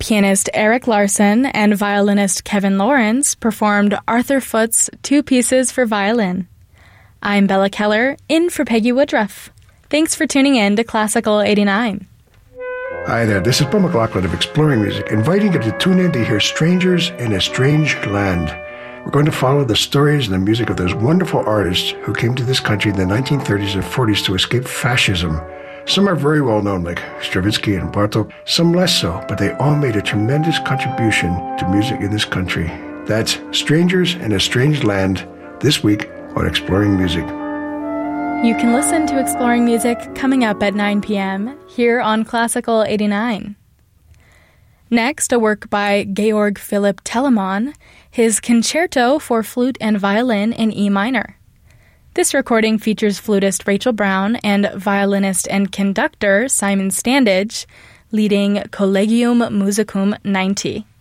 Pianist Eric Larson and violinist Kevin Lawrence performed Arthur Foote's Two Pieces for Violin. I'm Bella Keller, in for Peggy Woodruff. Thanks for tuning in to Classical 89. Hi there, this is Paul McLaughlin of Exploring Music, inviting you to tune in to hear Strangers in a Strange Land. We're going to follow the stories and the music of those wonderful artists who came to this country in the 1930s and 40s to escape fascism. Some are very well known, like Stravinsky and Bartók, some less so, but they all made a tremendous contribution to music in this country. That's Strangers in a Strange Land, this week on Exploring Music. You can listen to Exploring Music coming up at 9 p.m. here on Classical 89. Next, a work by Georg Philipp Telemann, his Concerto for Flute and Violin in E minor. This recording features flutist Rachel Brown and violinist and conductor Simon Standage, leading Collegium Musicum 90.